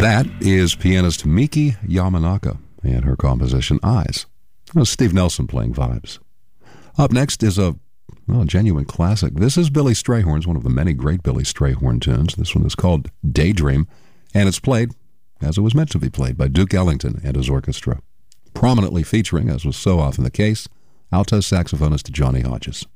That is pianist Miki Yamanaka and her composition Eyes. Steve Nelson playing vibes. Up next is a genuine classic. This is Billy Strayhorn's, one of the many great Billy Strayhorn tunes. This one is called Daydream, and it's played as it was meant to be played by Duke Ellington and his orchestra. Prominently featuring, as was so often the case, alto saxophonist Johnny Hodges.